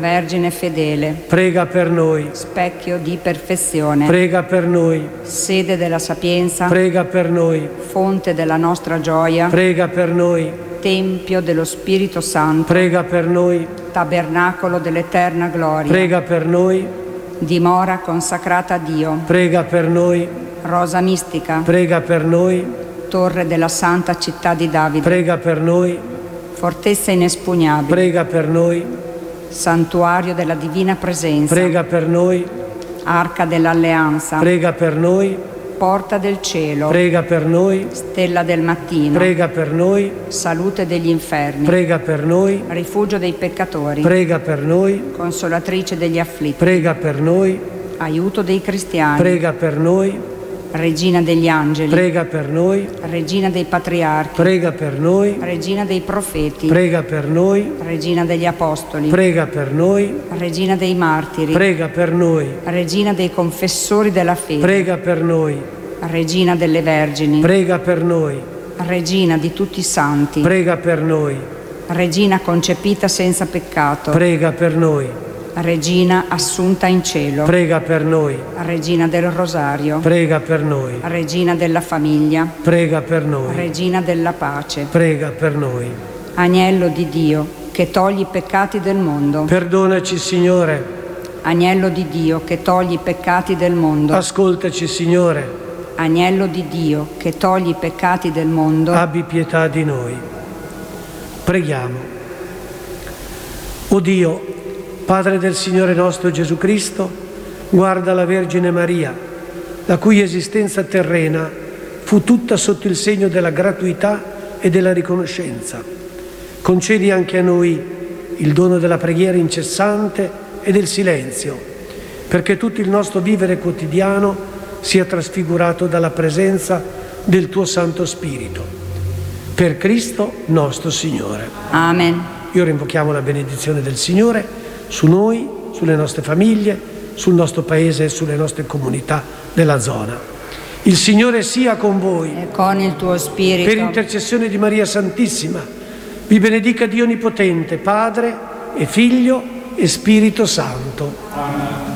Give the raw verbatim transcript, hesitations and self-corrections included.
Vergine fedele, prega per noi. specchio di perfezione, Prega per noi. sede della sapienza, Prega per noi. fonte della nostra gioia, Prega per noi. tempio dello Spirito Santo, Prega per noi. tabernacolo dell'eterna gloria, Prega per noi. dimora consacrata a Dio, Prega per noi. rosa mistica, Prega per noi. torre della santa città di Davide, Prega per noi. fortezza inespugnabile, Prega per noi. santuario della divina presenza, Prega per noi. arca dell'alleanza, Prega per noi. porta del cielo, Prega per noi. stella del mattino, Prega per noi. salute degli infermi, Prega per noi. rifugio dei peccatori, Prega per noi. consolatrice degli afflitti, Prega per noi. aiuto dei cristiani, Prega per noi. regina degli angeli, Prega per noi. regina dei patriarchi, Prega per noi. regina dei profeti, Prega per noi. regina degli apostoli, Prega per noi. regina dei martiri, Prega per noi. regina dei confessori della fede, Prega per noi. regina delle vergini, Prega per noi. regina di tutti i santi, Prega per noi. regina concepita senza peccato, Prega per noi. regina assunta in cielo, Prega per noi. regina del rosario, Prega per noi. regina della famiglia, Prega per noi. regina della pace, Prega per noi. agnello di Dio che togli i peccati del mondo, Perdonaci, Signore. agnello di Dio che togli i peccati del mondo, Ascoltaci, Signore. agnello di Dio che togli i peccati del mondo, Abbi pietà di noi. Preghiamo. O Dio, Padre del Signore nostro Gesù Cristo, guarda la Vergine Maria, la cui esistenza terrena fu tutta sotto il segno della gratuità e della riconoscenza. Concedi anche a noi il dono della preghiera incessante e del silenzio, perché tutto il nostro vivere quotidiano sia trasfigurato dalla presenza del tuo Santo Spirito. Per Cristo nostro Signore. Amen. E ora invochiamo la benedizione del Signore su noi, sulle nostre famiglie, sul nostro paese e sulle nostre comunità della zona. Il Signore sia con voi. E con il tuo spirito. Per intercessione di Maria Santissima, vi benedica Dio Onnipotente, Padre e Figlio e Spirito Santo. Amen.